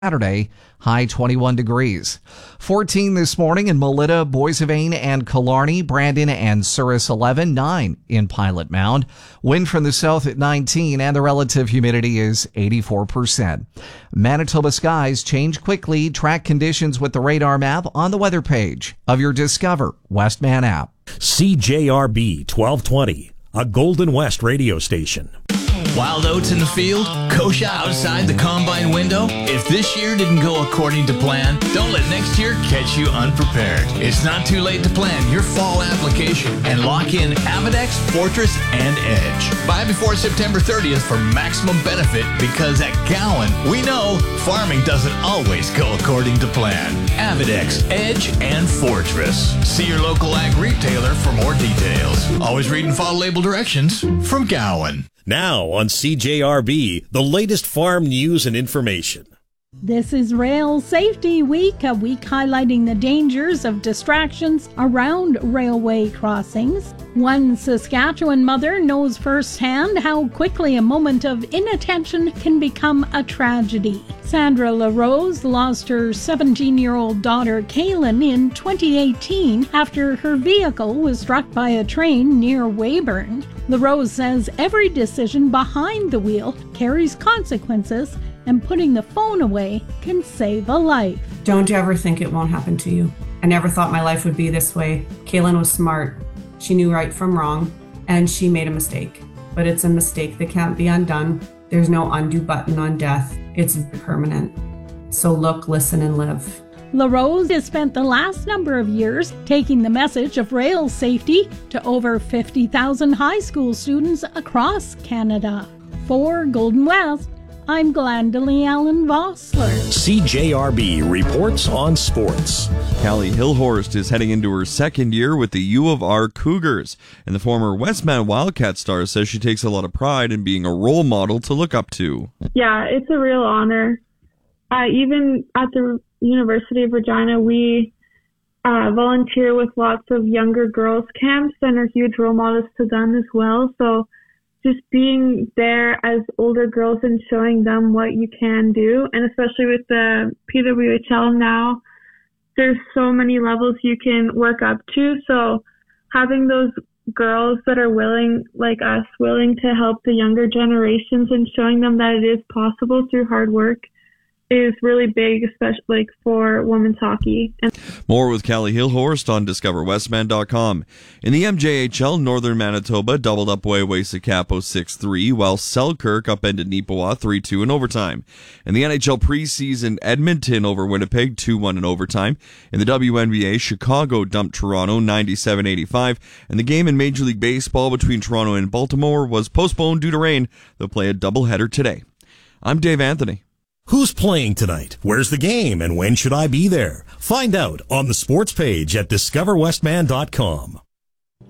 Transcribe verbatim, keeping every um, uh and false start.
Saturday, high twenty-one degrees. fourteen this morning in Melita, Boissevain, and Killarney. Brandon and Souris eleven. nine in Pilot Mound. Wind from the south at nineteen, and the relative humidity is eighty-four percent. Manitoba skies change quickly. Track conditions with the radar map on the weather page of your Discover Westman app. C J R B twelve twenty, a Golden West radio station. Wild oats in the field, kosher outside the combine window. If this year didn't go according to plan, don't let next year catch you unprepared. It's not too late to plan your fall application and lock in Avidex, Fortress, and Edge. Buy before September thirtieth for maximum benefit, because at Gowan, we know farming doesn't always go according to plan. Avidex, Edge, and Fortress. See your local ag retailer for more details. Always read and follow label directions from Gowan. Now on C J R B, the latest farm news and information. This is Rail Safety Week, a week highlighting the dangers of distractions around railway crossings. One Saskatchewan mother knows firsthand how quickly a moment of inattention can become a tragedy. Sandra LaRose lost her seventeen-year-old daughter Kaylin in twenty eighteen after her vehicle was struck by a train near Weyburn. LaRose says every decision behind the wheel carries consequences, and putting the phone away can save a life. Don't ever think it won't happen to you. I never thought my life would be this way. Kaylin was smart. She knew right from wrong, and she made a mistake. But it's a mistake that can't be undone. There's no undo button on death. It's permanent. So look, listen, and live. LaRose has spent the last number of years taking the message of rail safety to over fifty thousand high school students across Canada. For Golden West, I'm Glendalee Allen Vossler. C J R B reports on sports. Callie Hillhorst is heading into her second year with the U of R Cougars, and the former Westman Wildcat star says she takes a lot of pride in being a role model to look up to. Yeah, it's a real honor. Uh, even at the University of Regina, we uh, volunteer with lots of younger girls camps and are huge role models to them as well. So just being there as older girls and showing them what you can do, and especially with the P W H L now, there's so many levels you can work up to. So having those girls that are willing, like us, willing to help the younger generations and showing them that it is possible through hard work is really big, especially like for women's hockey. And more with Callie Hillhorst on Discover Westman dot com. In the M J H L, Northern Manitoba doubled up Waiwasakapo six three, while Selkirk upended Neepawa three two in overtime. In the N H L preseason, Edmonton over Winnipeg two one in overtime. In the W N B A, Chicago dumped Toronto ninety-seven eighty-five, and the game in Major League Baseball between Toronto and Baltimore was postponed due to rain. They'll play a doubleheader today. I'm Dave Anthony. Who's playing tonight? Where's the game? And when should I be there? Find out on the sports page at Discover Westman dot com.